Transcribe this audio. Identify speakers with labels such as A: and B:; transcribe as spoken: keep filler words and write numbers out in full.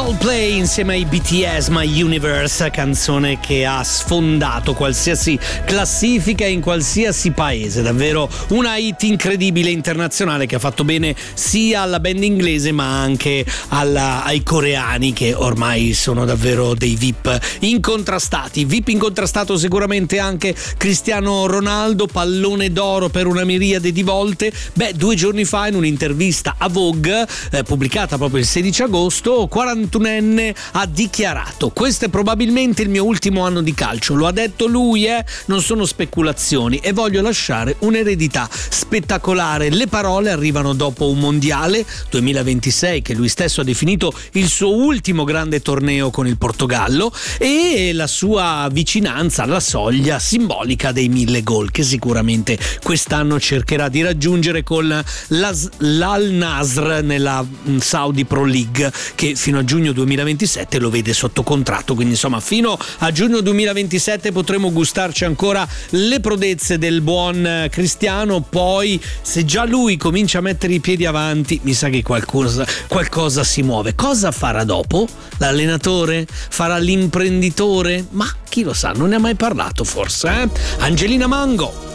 A: Coldplay insieme ai B T S, My Universe, canzone che ha sfondato qualsiasi classifica in qualsiasi paese, davvero una hit incredibile internazionale che ha fatto bene sia alla band inglese ma anche alla, ai coreani, che ormai sono davvero dei V I P incontrastati. V I P incontrastato sicuramente anche Cristiano Ronaldo, pallone d'oro per una miriade di volte. Beh, due giorni fa in un'intervista a Vogue eh, pubblicata proprio il sedici agosto, quarantunenne ha dichiarato: questo è probabilmente il mio ultimo anno di calcio, lo ha detto lui, eh? Non sono speculazioni, e voglio lasciare un'eredità spettacolare. Le parole arrivano dopo un mondiale duemilaventisei che lui stesso ha definito il suo ultimo grande torneo con il Portogallo, e la sua vicinanza alla soglia simbolica dei mille gol che sicuramente quest'anno cercherà di raggiungere con l'Al Nasr nella Saudi Pro League, che fino a giugno duemilaventisette lo vede sotto contratto. Quindi insomma fino a giugno duemilaventisette potremo gustarci ancora le prodezze del buon Cristiano. Poi se già lui comincia a mettere i piedi avanti, mi sa che qualcosa, qualcosa si muove. Cosa farà dopo? L'allenatore? Farà l'imprenditore? Ma chi lo sa, non ne ha mai parlato forse, eh? Angelina Mango.